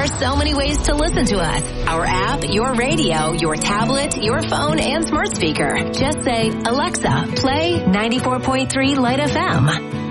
There are so many ways to listen to us. Our app, your radio, your tablet, your phone, and smart speaker. Just say, Alexa, play 94.3 Light FM.